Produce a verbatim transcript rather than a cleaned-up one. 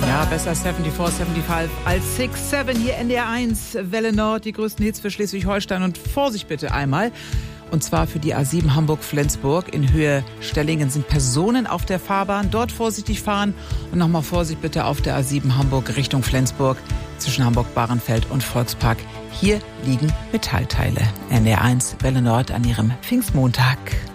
Ja, besser vierundsiebzig, fünfundsiebzig als sechs sieben hier N D R eins, Welle Nord, die größten Hits für Schleswig-Holstein. Und Vorsicht bitte einmal, und zwar für die A sieben Hamburg-Flensburg. In Höhe Stellingen sind Personen auf der Fahrbahn, dort vorsichtig fahren. Und nochmal Vorsicht bitte auf der A sieben Hamburg Richtung Flensburg zwischen Hamburg-Bahrenfeld und Volkspark. Hier liegen Metallteile. N D R eins, Welle Nord an ihrem Pfingstmontag.